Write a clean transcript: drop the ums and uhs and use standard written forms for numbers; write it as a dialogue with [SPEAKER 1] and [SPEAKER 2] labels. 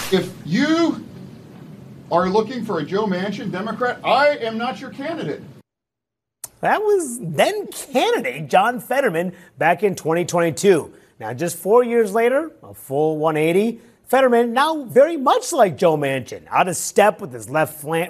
[SPEAKER 1] If you are looking for a Joe Manchin Democrat, I am not your candidate.
[SPEAKER 2] That was then candidate John Fetterman back in 2022. Now, just 4 years later, a full 180, Fetterman now very much like Joe Manchin, out of step with his left